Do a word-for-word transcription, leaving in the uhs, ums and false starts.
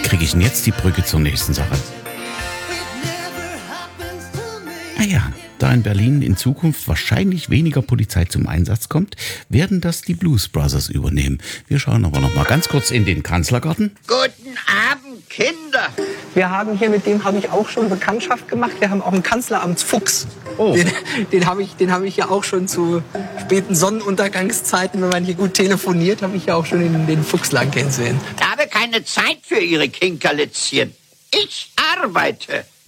kriege ich denn jetzt die Brücke zur nächsten Sache? Ah ja, da in Berlin in Zukunft wahrscheinlich weniger Polizei zum Einsatz kommt, werden das die Blues Brothers übernehmen. Wir schauen aber noch mal ganz kurz in den Kanzlergarten. Guten Abend, Kinder. Wir haben hier, mit dem habe ich auch schon Bekanntschaft gemacht. Wir haben auch einen Kanzleramtsfuchs. Oh. Den, den habe ich, den habe ich ja auch schon zu späten Sonnenuntergangszeiten, wenn man hier gut telefoniert, habe ich ja auch schon den, den Fuchs lang kennengelernt. Ich habe keine Zeit für Ihre Kinkerlitzchen. Ich arbeite.